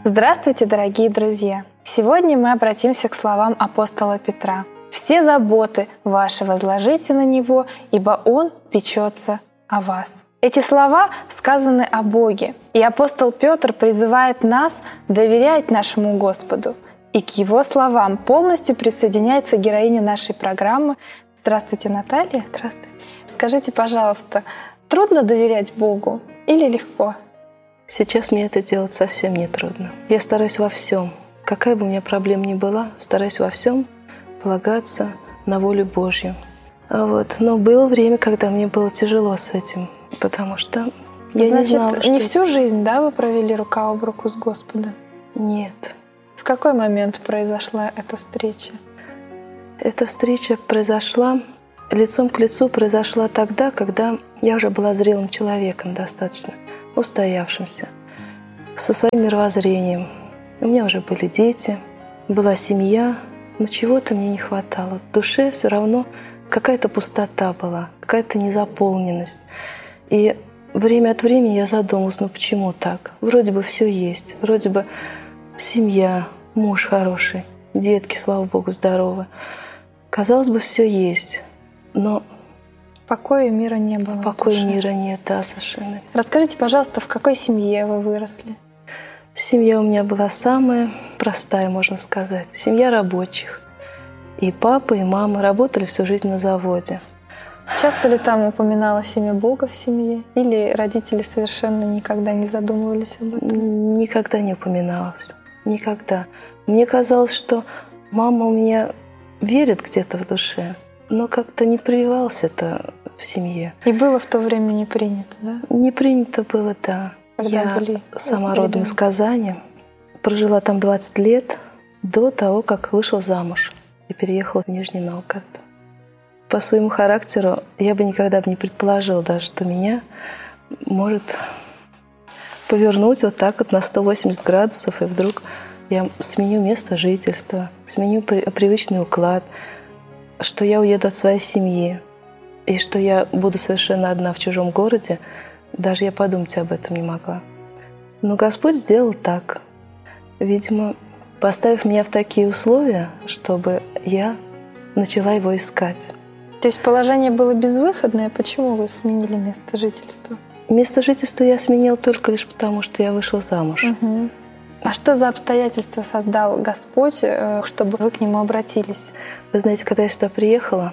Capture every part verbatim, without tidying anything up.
Здравствуйте, дорогие друзья! Сегодня мы обратимся к словам апостола Петра. «Все заботы ваши возложите на Него, ибо Он печется о вас». Эти слова сказаны о Боге, и апостол Петр призывает нас доверять нашему Господу. И к его словам полностью присоединяется героиня нашей программы. Здравствуйте, Наталья. Здравствуйте. Скажите, пожалуйста, трудно доверять Богу или легко? Сейчас мне это делать совсем не трудно. Я стараюсь во всем, какая бы у меня проблема ни была, стараюсь во всем полагаться на волю Божью. А вот. Но было время, когда мне было тяжело с этим, потому что я Значит, не знала, что... не всю жизнь, да, вы провели рука об руку с Господом? Нет. В какой момент произошла эта встреча? Эта встреча произошла, лицом к лицу произошла тогда, когда я уже была зрелым человеком достаточно, устоявшимся, со своим мировоззрением. У меня уже были дети, была семья, но чего-то мне не хватало. В душе все равно какая-то пустота была, какая-то незаполненность. И время от времени я задумалась, ну почему так? Вроде бы все есть, вроде бы семья, муж хороший, детки, слава Богу, здоровы. Казалось бы, все есть, но покоя мира не было. Покоя мира нет, да, совершенно. Расскажите, пожалуйста, в какой семье вы выросли? Семья у меня была самая простая, можно сказать. Семья рабочих. И папа, и мама работали всю жизнь на заводе. Часто ли там упоминалось имя Бога в семье? Или родители совершенно никогда не задумывались об этом? Никогда не упоминалось. Никогда. Мне казалось, что мама у меня верит где-то в душе, но как-то не прививалось это в семье. И было в то время не принято, да? Не принято было, да. Когда Я были сама родом из Казани. Прожила там двадцать лет до того, как вышла замуж и переехала в Нижний Новгород. По своему характеру я бы никогда бы не предположила даже, что меня может повернуть вот так вот на сто восемьдесят градусов, и вдруг я сменю место жительства, сменю привычный уклад, что я уеду от своей семьи, и что я буду совершенно одна в чужом городе, даже я подумать об этом не могла. Но Господь сделал так. Видимо, поставив меня в такие условия, чтобы я начала его искать. То есть положение было безвыходное? Почему вы сменили место жительства? Место жительства я сменила только лишь потому, что я вышла замуж. Угу. А что за обстоятельства создал Господь, чтобы вы к Нему обратились? Вы знаете, когда я сюда приехала,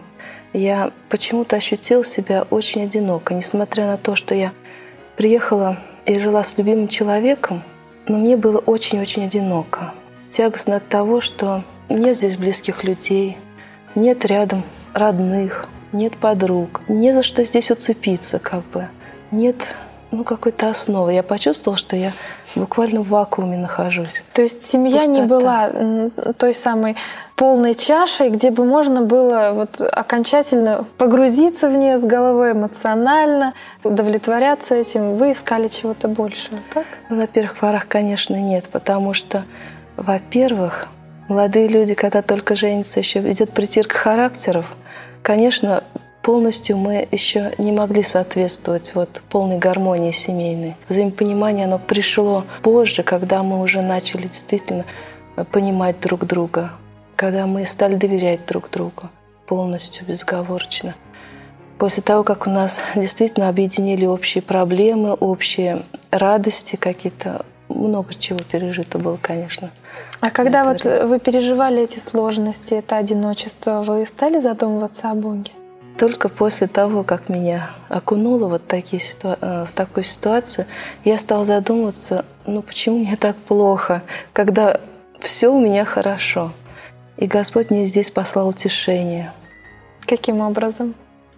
я почему-то ощутила себя очень одиноко, несмотря на то, что я приехала и жила с любимым человеком, но мне было очень-очень одиноко. Тягостно от того, что нет здесь близких людей, нет рядом родных, нет подруг, не за что здесь уцепиться, как бы, нет ну, какой-то основы. Я почувствовала, что я буквально в вакууме нахожусь. То есть семья Пустота. Не была той самой полной чашей, где бы можно было вот окончательно погрузиться в нее с головой эмоционально, удовлетворяться этим. Вы искали чего-то большего, так? Ну, на первых порах, конечно, нет, потому что, во-первых, молодые люди, когда только женятся, еще идет притирка характеров. Конечно, полностью мы еще не могли соответствовать вот полной гармонии семейной. Взаимопонимание, оно пришло позже, когда мы уже начали действительно понимать друг друга, когда мы стали доверять друг другу полностью, безоговорочно. После того, как у нас действительно объединили общие проблемы, общие радости какие-то, много чего пережито было, конечно. А когда вот вы переживали эти сложности, это одиночество, вы стали задумываться о Боге? Только после того, как меня окунуло вот такие ситу... в такую ситуацию, я стала задумываться, ну почему мне так плохо, когда все у меня хорошо. И Господь мне здесь послал утешение. Каким образом?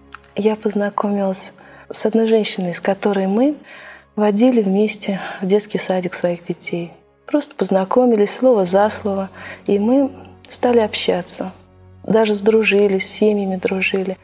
Я познакомилась с одной женщиной, с которой мы водили вместе в детский садик своих детей. Просто познакомились слово за слово, и мы стали общаться. Даже сдружились, с семьями дружили.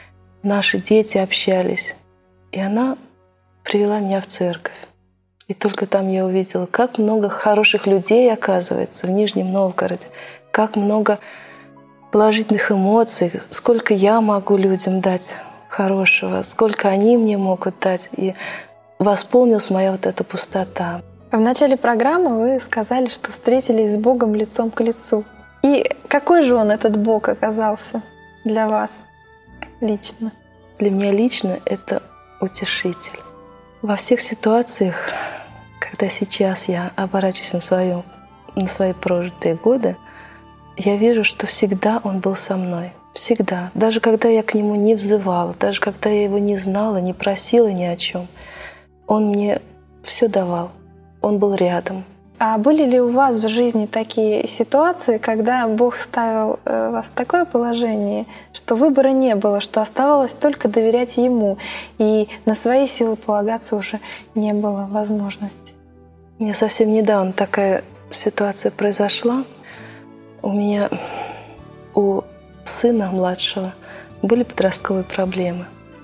Наши дети общались. И она привела меня в церковь. И только там я увидела, как много хороших людей, оказывается, в Нижнем Новгороде. Как много положительных эмоций, сколько я могу людям дать хорошего, сколько они мне могут дать. И восполнилась моя вот эта пустота. В начале программы вы сказали, что встретились с Богом лицом к лицу. И какой же он, этот Бог, оказался для вас лично? Для меня лично это утешитель. Во всех ситуациях, когда сейчас я оборачиваюсь на, свою, на свои прожитые годы, я вижу, что всегда он был со мной. Всегда. Даже когда я к нему не взывала, даже когда я его не знала, не просила ни о чем, он мне все давал. Он был рядом. А были ли у вас в жизни такие ситуации, когда Бог ставил вас в такое положение, что выбора не было, что оставалось только доверять Ему, и на свои силы полагаться уже не было возможности? У меня совсем недавно такая ситуация произошла. У меня, у сына младшего, были подростковые проблемы.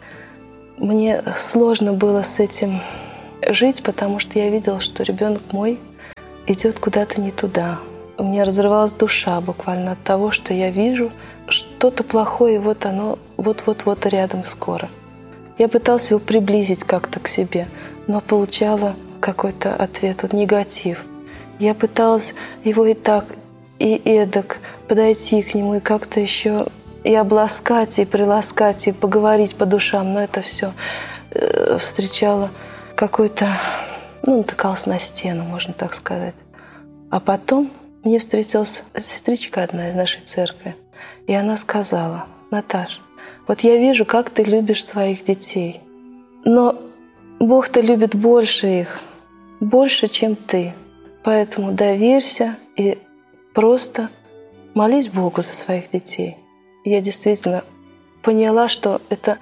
Мне сложно было с этим жить, потому что я видела, что ребенок мой идет куда-то не туда. У меня разрывалась душа буквально от того, что я вижу что-то плохое, и вот оно вот-вот-вот рядом скоро. Я пыталась его приблизить как-то к себе, но получала какой-то ответ, вот негатив. Я пыталась его и так, и эдак подойти к нему, и как-то еще и обласкать, и приласкать, и поговорить по душам, но это все э, встречало какой-то, ну, натыкалась на стену, можно так сказать. А потом мне встретилась сестричка одна из нашей церкви, и она сказала: «Наташ, вот я вижу, как ты любишь своих детей, но Бог-то любит больше их, больше, чем ты. Поэтому доверься и просто молись Богу за своих детей». И я действительно поняла, что это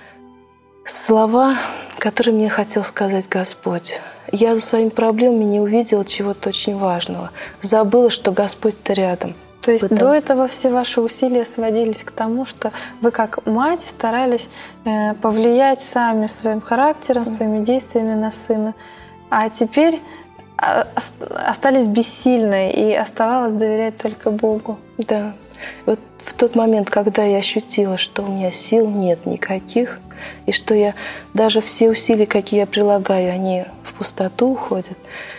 слова, которые мне хотел сказать Господь. Я за своими проблемами не увидела чего-то очень важного. Забыла, что Господь-то рядом. То есть Пыталась. до этого все ваши усилия сводились к тому, что вы как мать старались э, повлиять сами своим характером, своими действиями на сына. А теперь остались бессильны и оставалось доверять только Богу. Да. Вот в тот момент, когда я ощутила, что у меня сил нет никаких, и что я даже все усилия, какие я прилагаю, они в пустоту уходят,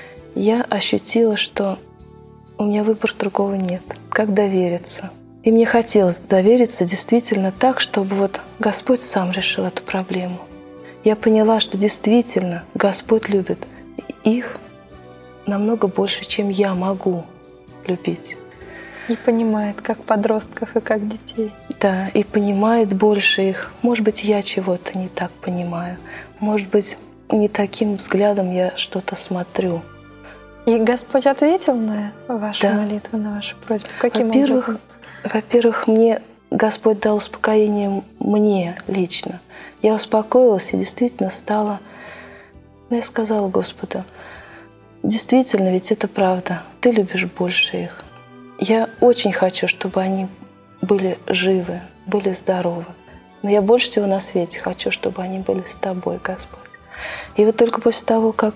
я ощутила, что у меня выбора другого нет. Как довериться? И мне хотелось довериться действительно так, чтобы вот Господь сам решил эту проблему. Я поняла, что действительно Господь любит их намного больше, чем я могу любить. И понимает, как подростков и как детей. Да, и понимает больше их. Может быть, я чего-то не так понимаю. Может быть, не таким взглядом я что-то смотрю. И Господь ответил на ваши Да. молитвы, на вашу просьбу? Каким во-первых, образом? Во-первых, мне Господь дал успокоение мне лично. Я успокоилась и действительно стала... Ну, я сказала Господу: действительно, ведь это правда. Ты любишь больше их. Я очень хочу, чтобы они были живы, были здоровы. Но я больше всего на свете хочу, чтобы они были с Тобой, Господь. И вот только после того, как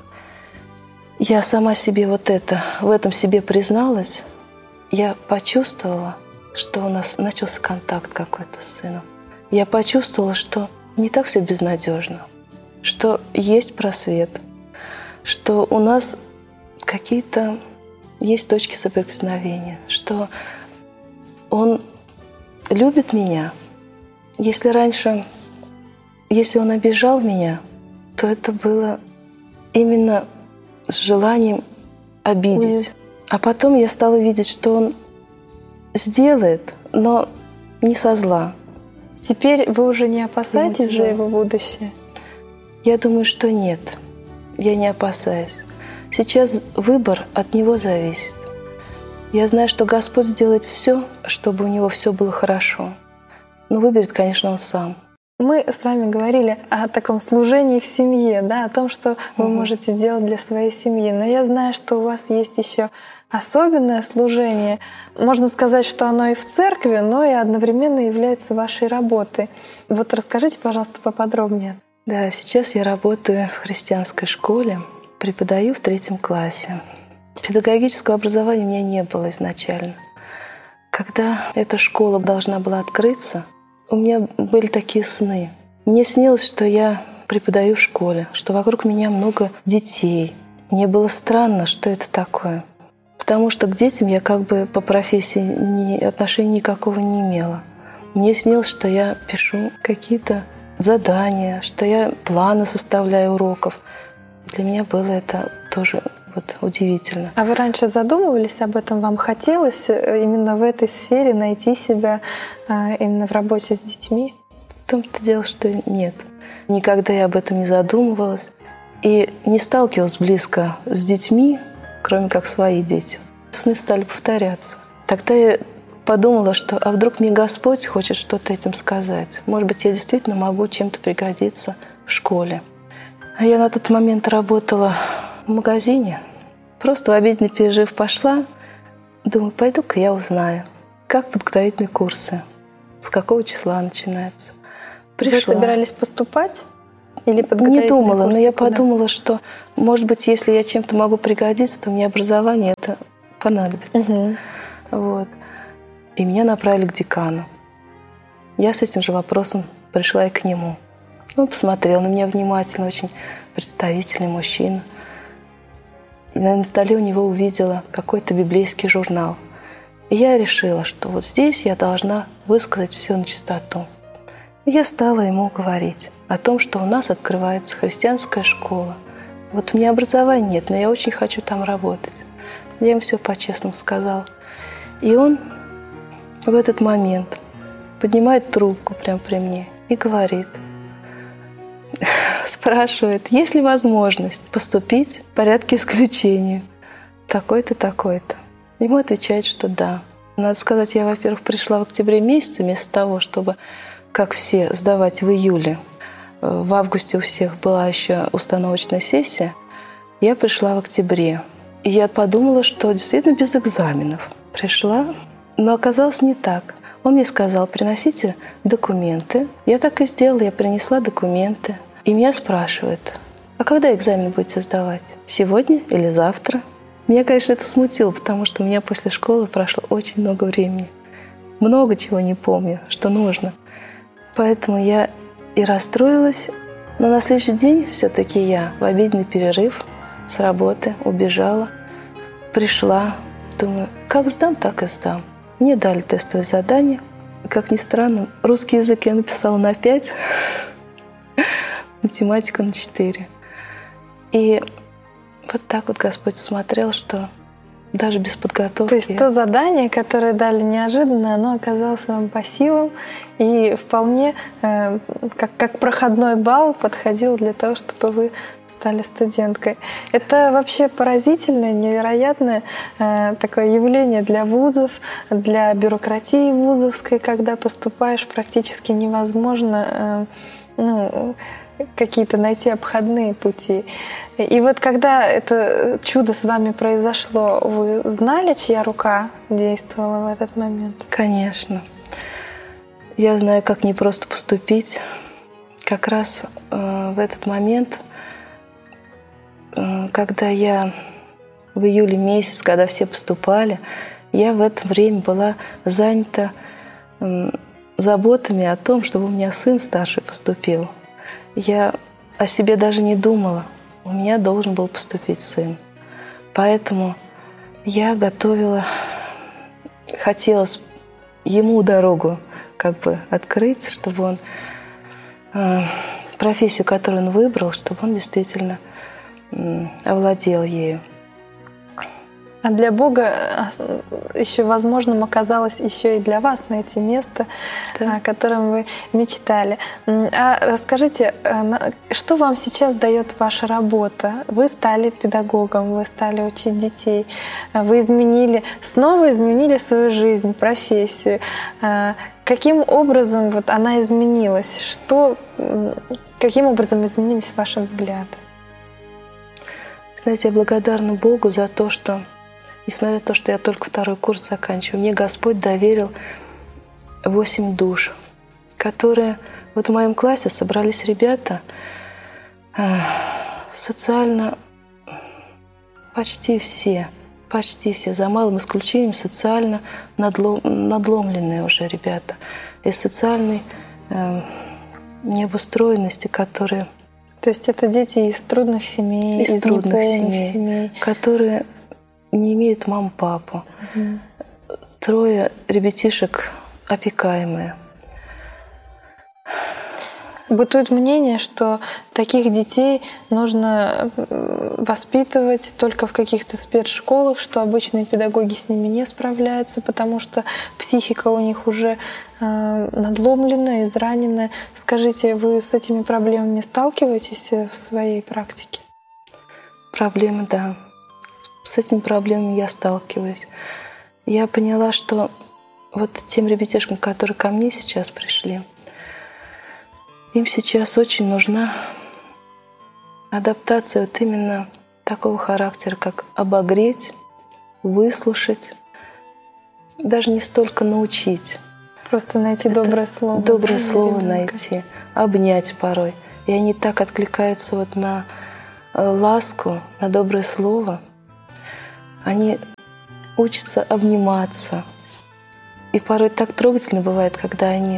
я сама себе вот это, в этом себе призналась, я почувствовала, что у нас начался контакт какой-то с сыном. Я почувствовала, что не так все безнадежно, что есть просвет, что у нас какие-то есть точки соприкосновения, что он любит меня. Если раньше, если он обижал меня, то это было именно с желанием обидеть. Ой. А потом я стала видеть, что он сделает, но не со зла. Теперь вы уже не опасаетесь тяжело. за его будущее? Я думаю, что нет. Я не опасаюсь. Сейчас выбор от него зависит. Я знаю, что Господь сделает все, чтобы у него все было хорошо. Но выберет, конечно, он сам. Мы с вами говорили о таком служении в семье, да, о том, что вы можете сделать для своей семьи. Но я знаю, что у вас есть еще особенное служение. Можно сказать, что оно и в церкви, но и одновременно является вашей работой. Вот расскажите, пожалуйста, поподробнее. Да, сейчас я работаю в христианской школе, преподаю в третьем классе. Педагогического образования у меня не было изначально. Когда эта школа должна была открыться, у меня были такие сны. Мне снилось, что я преподаю в школе, что вокруг меня много детей, Мне было странно, что это такое. Потому что к детям я как бы по профессии ни, отношения никакого не имела. Мне снилось, что я пишу какие-то задания, что я планы составляю уроков. Для меня было это тоже вот удивительно. А вы раньше задумывались об этом? Вам хотелось именно в этой сфере найти себя именно в работе с детьми? В том-то дело, что нет. Никогда я об этом не задумывалась. И не сталкивалась близко с детьми, кроме как свои дети. Сны стали повторяться. Тогда я подумала, что а вдруг мне Господь хочет что-то этим сказать. Может быть, я действительно могу чем-то пригодиться в школе. А я на тот момент работала в магазине. Просто в обеденный перерыв пошла. Думаю, пойду-ка я узнаю, как подготовительные курсы, с какого числа начинаются. Пришла. Вы собирались поступать? Или не думала, но я куда? подумала, что, может быть, если я чем-то могу пригодиться, то мне образование это понадобится. Угу. Вот. И меня направили к декану. Я с этим же вопросом пришла и к нему. Он посмотрел на меня внимательно, очень представительный мужчина. И на столе у него увидела какой-то библейский журнал. И я решила, что вот здесь я должна высказать все на чистоту. И я стала ему говорить о том, что у нас открывается христианская школа. Вот у меня образования нет, но я очень хочу там работать. Я ему все по-честному сказала. И он в этот момент поднимает трубку прямо при мне и говорит, спрашивает, есть ли возможность поступить в порядке исключения такой-то, такой-то. Ему отвечает, что да. Надо сказать, я, во-первых, пришла в октябре месяце, вместо того, чтобы, как все, сдавать в июле. В августе у всех была еще установочная сессия. Я пришла в октябре. И я подумала, что действительно без экзаменов. Пришла, но оказалось не так. Он мне сказал, приносите документы. Я так и сделала, я принесла документы. И меня спрашивают, а когда экзамен будете сдавать? Сегодня или завтра? Меня, конечно, это смутило, потому что у меня после школы прошло очень много времени. Много чего не помню, что нужно. Поэтому я и расстроилась. Но на следующий день все-таки я в обеденный перерыв с работы убежала, пришла, думаю, как сдам, так и сдам. Мне дали тестовое задание. Как ни странно, русский язык я написала на пять, математику на четыре. И вот так вот Господь смотрел, что даже без подготовки. То есть то задание, которое дали неожиданно, оно оказалось вам по силам и вполне э, как, как проходной балл подходил для того, чтобы вы стали студенткой. Это вообще поразительное, невероятное э, такое явление для вузов, для бюрократии вузовской, когда поступаешь, практически невозможно э, ну, какие-то найти обходные пути. И вот когда это чудо с вами произошло, вы знали, чья рука действовала в этот момент? Конечно. Я знаю, как не просто поступить. Как раз э, в этот момент, э, когда я в июле месяц, когда все поступали, я в это время была занята э, заботами о том, чтобы у меня сын старший поступил. Я о себе даже не думала. У меня должен был поступить сын. Поэтому я готовила, хотелось ему дорогу как бы открыть, чтобы он э, профессию, которую он выбрал, чтобы он действительно э, овладел ею. А для Бога еще возможным оказалось еще и для вас найти место, да, о котором вы мечтали. А расскажите, что вам сейчас дает ваша работа? Вы стали педагогом, вы стали учить детей, вы изменили, снова изменили свою жизнь, профессию. Каким образом вот она изменилась? Что, каким образом изменились ваши взгляды? Знаете, я благодарна Богу за то, что несмотря на то, что я только второй курс заканчиваю, мне Господь доверил восемь душ, которые... Вот в моем классе собрались ребята социально почти все, почти все, за малым исключением, социально надлом, надломленные уже ребята. Из социальной э, необустроенности, которые... То есть это дети из трудных семей, из, из трудных неполных семей, семей, которые не имеют маму-папу. Угу. Трое ребятишек опекаемые. Бытует мнение, что таких детей нужно воспитывать только в каких-то спецшколах, что обычные педагоги с ними не справляются, потому что психика у них уже надломлена, изранена. Скажите, вы с этими проблемами сталкиваетесь в своей практике? Проблемы, да. С этими проблемами я сталкиваюсь. Я поняла, что вот тем ребятишкам, которые ко мне сейчас пришли, им сейчас очень нужна адаптация вот именно такого характера, как обогреть, выслушать, даже не столько научить. Просто найти Это доброе слово. Доброе да, слово ребенка. найти, обнять порой. И они так откликаются вот на ласку, на доброе слово. Они учатся обниматься. И порой так трогательно бывает, когда они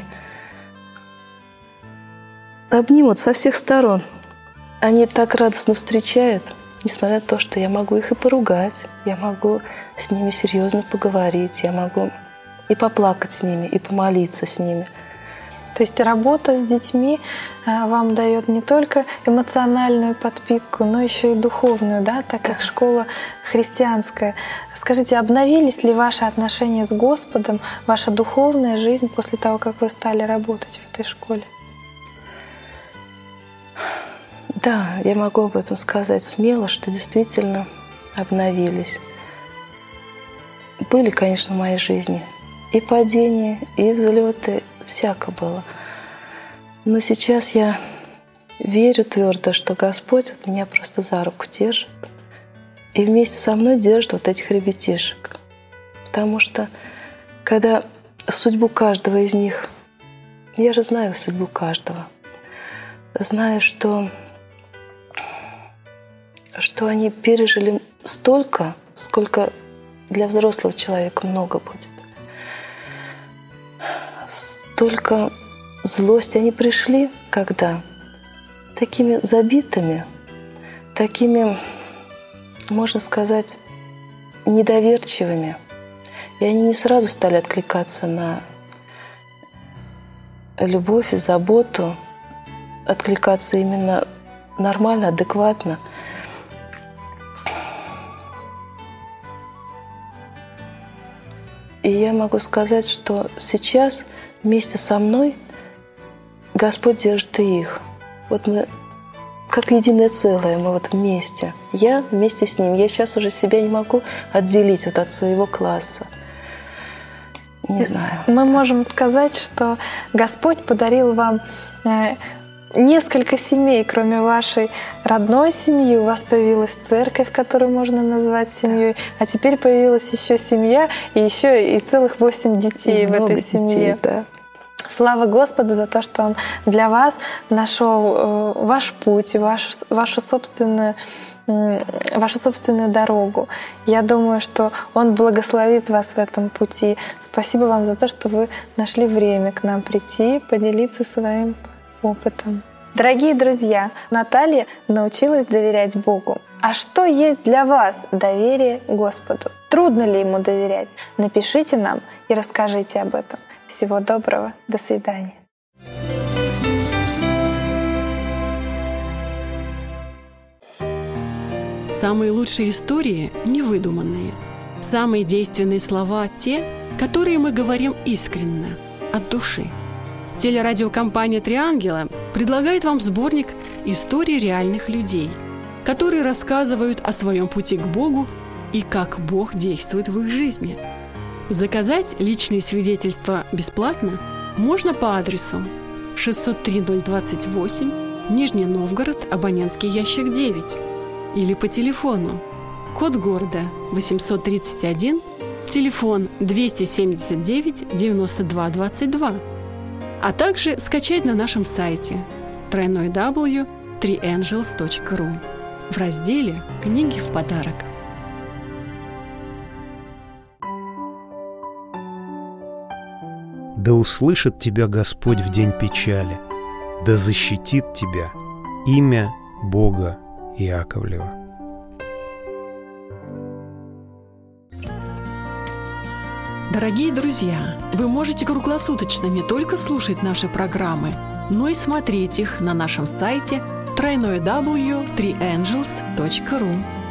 обнимут со всех сторон. Они так радостно встречают, несмотря на то, что я могу их и поругать, я могу с ними серьезно поговорить, я могу и поплакать с ними, и помолиться с ними. То есть работа с детьми вам дает не только эмоциональную подпитку, но еще и духовную, да, так как школа христианская. Скажите, обновились ли ваши отношения с Господом, ваша духовная жизнь после того, как вы стали работать в этой школе? Да, я могу об этом сказать смело, что действительно обновились. Были, конечно, в моей жизни и падения, и взлеты, всяко было. Но сейчас я верю твердо, что Господь вот меня просто за руку держит и вместе со мной держит вот этих ребятишек. Потому что когда судьбу каждого из них, я же знаю судьбу каждого, знаю, что что они пережили столько, сколько для взрослого человека много будет. Столько злости. Они пришли, когда? Такими забитыми, такими, можно сказать, недоверчивыми. И они не сразу стали откликаться на любовь и заботу, откликаться именно нормально, адекватно. И я могу сказать, что сейчас вместе со мной Господь держит и их. Вот мы как единое целое, мы вот вместе. Я вместе с ним. Я сейчас уже себя не могу отделить вот от своего класса. Не знаю. Мы можем сказать, что Господь подарил вам несколько семей, кроме вашей родной семьи. У вас появилась церковь, которую можно назвать семьей, а теперь появилась еще семья и еще и целых восемь детей и в этой семье. Детей, да. Слава Господу за то, что Он для вас нашел ваш путь, вашу, вашу собственную вашу собственную дорогу. Я думаю, что Он благословит вас в этом пути. Спасибо вам за то, что вы нашли время к нам прийти, поделиться своим опытом. Дорогие друзья, Наталья научилась доверять Богу. А что есть для вас доверие Господу? Трудно ли Ему доверять? Напишите нам и расскажите об этом. Всего доброго. До свидания. Самые лучшие истории невыдуманные. Самые действенные слова — те, которые мы говорим искренне, от души. Телерадиокомпания «Три ангела» предлагает вам сборник историй реальных людей, которые рассказывают о своем пути к Богу и как Бог действует в их жизни. Заказать личные свидетельства бесплатно можно по адресу шестьсот три ноль двадцать восемь, Нижний Новгород, абонентский ящик девять, или по телефону код города восемьсот тридцать один, телефон двести семьдесят девять девяносто два двадцать два, а также скачать на нашем сайте дабл ю дабл ю дабл ю точка три ангелс точка ру в разделе «Книги в подарок». Да услышит тебя Господь в день печали, да защитит тебя имя Бога Яковлева. Дорогие друзья, вы можете круглосуточно не только слушать наши программы, но и смотреть их на нашем сайте дабл ю дабл ю дабл ю точка триангелс точка ру.